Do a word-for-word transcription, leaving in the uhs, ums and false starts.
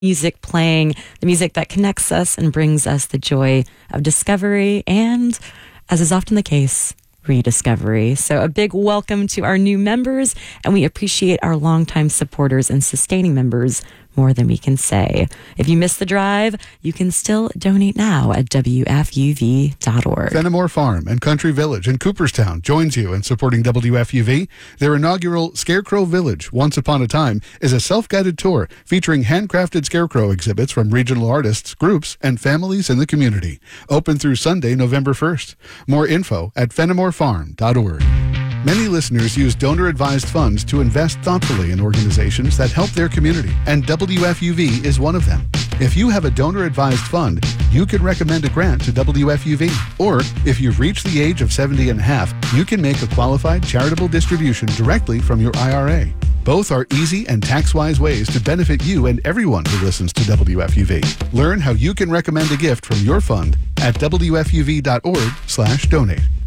music playing, the music that connects us and brings us the joy of discovery and, as is often the case, rediscovery. So a big welcome to our new members, and we appreciate our longtime supporters and sustaining members more than we can say. If you missed the drive, you can still donate now at W F U V dot org. Fenimore Farm and Country Village in Cooperstown joins you in supporting W F U V. Their inaugural Scarecrow Village, Once Upon a Time, is a self-guided tour featuring handcrafted scarecrow exhibits from regional artists, groups, and families in the community. Open through Sunday, November first. More info at Fenimore Farm dot org. Many listeners use donor-advised funds to invest thoughtfully in organizations that help their community, and W F U V is one of them. If you have a donor-advised fund, you can recommend a grant to W F U V. Or, if you've reached the age of seventy and a half, you can make a qualified charitable distribution directly from your I R A. Both are easy and tax-wise ways to benefit you and everyone who listens to W F U V. Learn how you can recommend a gift from your fund at W F U V dot org slash donate.